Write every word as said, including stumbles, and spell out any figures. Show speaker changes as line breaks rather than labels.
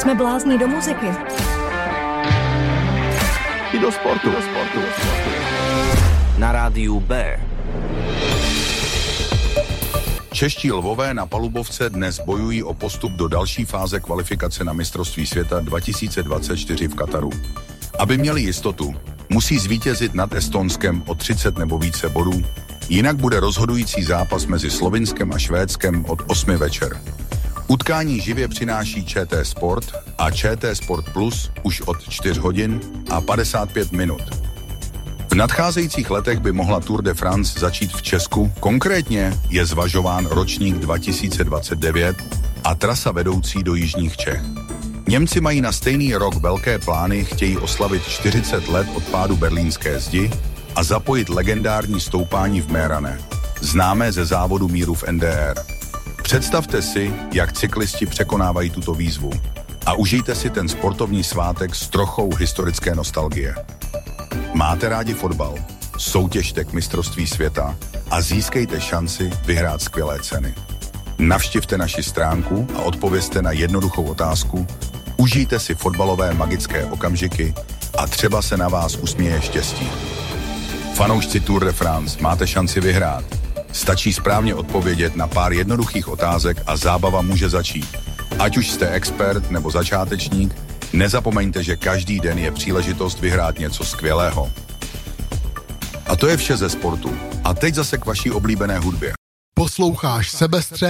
Jsme blázni do muziky.
I do sportu. Do sportu.
Na rádiu B.
Čeští lvové na palubovce dnes bojují o postup do další fáze kvalifikace na mistrovství světa dva tisíce dvacet čtyři v Kataru. Aby měli jistotu, musí zvítězit nad Estonskem o třicet nebo více bodů, jinak bude rozhodující zápas mezi Slovinskem a Švédskem od osmi večer. Utkání živě přináší ČT Sport a ČT Sport Plus už od čtyři hodin a padesát pět minut. V nadcházejících letech by mohla Tour de France začít v Česku, konkrétně je zvažován ročník dva tisíce dvacet devět a trasa vedoucí do jižních Čech. Němci mají na stejný rok velké plány, chtějí oslavit čtyřicet let od pádu berlínské zdi a zapojit legendární stoupání v Mérane, známé ze závodu míru v N D R. Představte si, jak cyklisti překonávají tuto výzvu a užijte si ten sportovní svátek s trochou historické nostalgie. Máte rádi fotbal? Soutěžte k mistrovství světa a získejte šanci vyhrát skvělé ceny. Navštivte naši stránku a odpovězte na jednoduchou otázku, užijte si fotbalové magické okamžiky a třeba se na vás usměje štěstí. Fanoušci Tour de France, máte šanci vyhrát. Stačí správně odpovědět na pár jednoduchých otázek a zábava může začít. Ať už jste expert nebo začátečník, nezapomeňte, že každý den je příležitost vyhrát něco skvělého. A to je vše ze sportu. A teď zase k vaší oblíbené hudbě.
Posloucháš Sebestřed